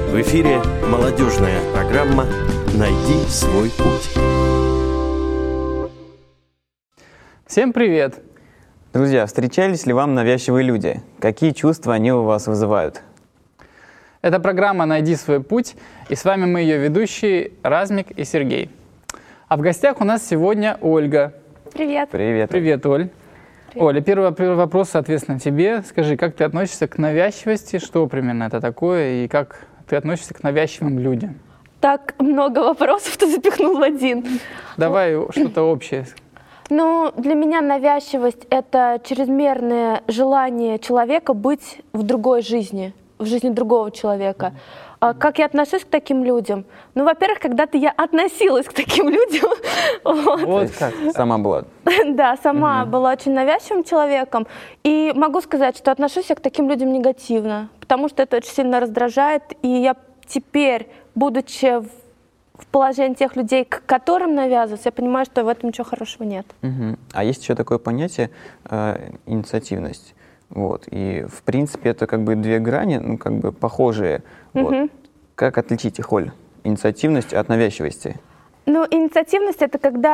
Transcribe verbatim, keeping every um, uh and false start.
В эфире молодежная программа «Найди свой путь». Всем привет! Друзья, встречались ли вам навязчивые люди? Какие чувства они у вас вызывают? Это программа «Найди свой путь», и с вами мы, ее ведущие Размик и Сергей. А в гостях у нас сегодня Ольга. Привет. Привет. Привет, Оль. Привет. Оля, первый, первый вопрос, соответственно, тебе. Скажи, как ты относишься к навязчивости, что примерно это такое, и как ты относишься к навязчивым людям? Так много вопросов ты запихнул в один. Давай что-то общее. Ну, для меня навязчивость — это чрезмерное желание человека быть в другой жизни, в жизни другого человека. А как я отношусь к таким людям? Ну, во-первых, когда-то я относилась к таким людям. Вот. Вот как? Сама была. Да, сама была очень навязчивым человеком. И могу сказать, что отношусь я к таким людям негативно, потому что это очень сильно раздражает. И я теперь, будучи в в положении тех людей, к которым навязываются, я понимаю, что в этом ничего хорошего нет. Угу. А есть еще такое понятие э, инициативность. Вот. И, в принципе, это как бы две грани, ну, как бы похожие. Угу. Вот. Как отличить их, Оль? Инициативность от навязчивости? Ну, инициативность — это когда